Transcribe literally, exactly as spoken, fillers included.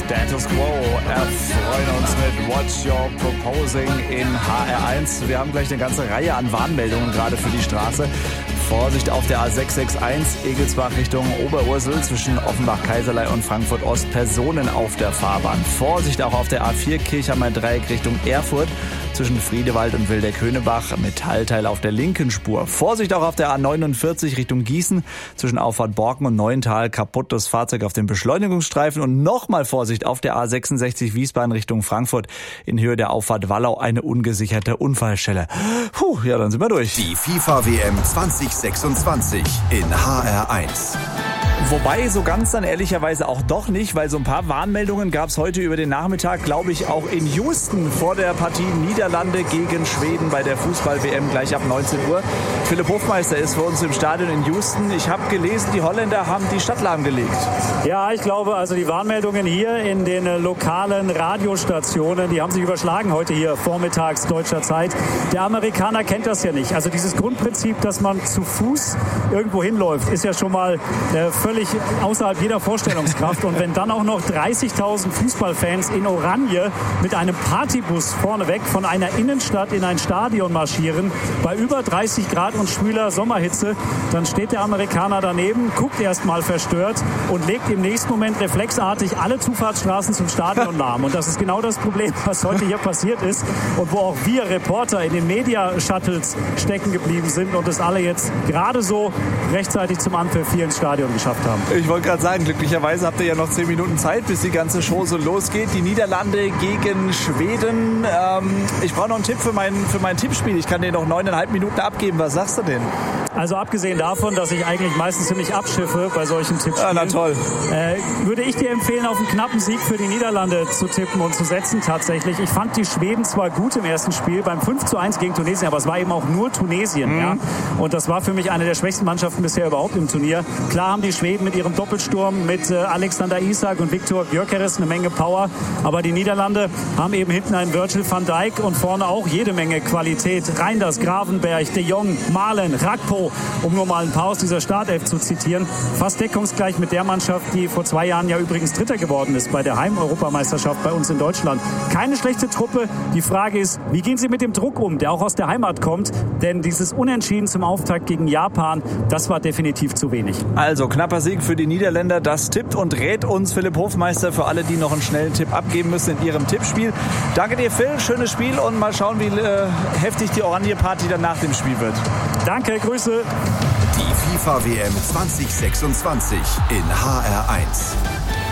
Status Quo erfreuen uns mit What You're Proposing in H R eins. Wir haben gleich eine ganze Reihe an Warnmeldungen gerade für die Straße. Vorsicht auf der A sechs sechs eins, Egelsbach Richtung Oberursel zwischen Offenbach-Kaiserlei und Frankfurt-Ost, Personen auf der Fahrbahn. Vorsicht auch auf der A vier, Kirchheimer Dreieck Richtung Erfurt zwischen Friedewald und Wildeck-Höhnebach, Metallteil auf der linken Spur. Vorsicht auch auf der A neunundvierzig Richtung Gießen zwischen Auffahrt Borken und Neuental, kaputtes Fahrzeug auf dem Beschleunigungsstreifen und nochmal Vorsicht auf der A sechsundsechzig Wiesbaden Richtung Frankfurt in Höhe der Auffahrt Wallau, eine ungesicherte Unfallstelle. Puh, ja, dann sind wir durch. Die FIFA-W M zwanzig sechsundzwanzig in H R eins. Wobei, so ganz dann ehrlicherweise auch doch nicht, weil so ein paar Warnmeldungen gab es heute über den Nachmittag, glaube ich, auch in Houston vor der Partie Niederlande gegen Schweden bei der Fußball-W M gleich ab neunzehn Uhr. Philipp Hofmeister ist für uns im Stadion in Houston. Ich habe gelesen, die Holländer haben die Stadt lahmgelegt. Ja, ich glaube, also die Warnmeldungen hier in den lokalen Radiostationen, die haben sich überschlagen heute hier vormittags deutscher Zeit. Der Amerikaner kennt das ja nicht. Also dieses Grundprinzip, dass man zu Fuß irgendwo hinläuft, ist ja schon mal äh, völlig außerhalb jeder Vorstellungskraft. Und wenn dann auch noch dreißigtausend Fußballfans in Oranje mit einem Partybus vorneweg von einer Innenstadt in ein Stadion marschieren, bei über dreißig Grad und schwüler Sommerhitze, dann steht der Amerikaner daneben, guckt erst mal verstört und legt im nächsten Moment reflexartig alle Zufahrtsstraßen zum Stadion lahm. Und das ist genau das Problem, was heute hier passiert ist und wo auch wir Reporter in den Media-Shuttles stecken geblieben sind und es alle jetzt gerade so rechtzeitig zum Anpfiff hier ins Stadion geschafft haben. Ich wollte gerade sagen, glücklicherweise habt ihr ja noch zehn Minuten Zeit, bis die ganze Show so losgeht. Die Niederlande gegen Schweden. Ähm, ich brauche noch einen Tipp für mein, für mein Tippspiel. Ich kann dir noch neuneinhalb Minuten abgeben. Was sagst du denn? Also abgesehen davon, dass ich eigentlich meistens ziemlich abschiffe bei solchen Tippspielen, ja, na toll. Äh, würde ich dir empfehlen, auf einen knappen Sieg für die Niederlande zu tippen und zu setzen tatsächlich. Ich fand die Schweden zwar gut im ersten Spiel, beim fünf zu eins gegen Tunesien, aber es war eben auch nur Tunesien. Mhm. Ja? Und das war für mich eine der schwächsten Mannschaften bisher überhaupt im Turnier. Klar haben die Schweden mit ihrem Doppelsturm mit äh, Alexander Isak und Viktor Gyökeres eine Menge Power, aber die Niederlande haben eben hinten einen Virgil van Dijk und vorne auch jede Menge Qualität. Reinders, Gravenberch, De Jong, Malen, Rakpo, um nur mal ein paar aus dieser Startelf zu zitieren. Fast deckungsgleich mit der Mannschaft, die vor zwei Jahren ja übrigens Dritter geworden ist bei der Heim-Europameisterschaft bei uns in Deutschland. Keine schlechte Truppe. Die Frage ist, wie gehen sie mit dem Druck um, der auch aus der Heimat kommt? Denn dieses Unentschieden zum Auftakt gegen Japan, das war definitiv zu wenig. Also knapper Sieg für die Niederländer. Das tippt und rät uns Philipp Hofmeister für alle, die noch einen schnellen Tipp abgeben müssen in ihrem Tippspiel. Danke dir, Phil. Schönes Spiel und mal schauen, wie äh, heftig die Oranje-Party dann nach dem Spiel wird. Danke, Grüße. Die FIFA-W M zwanzig sechsundzwanzig in H R eins.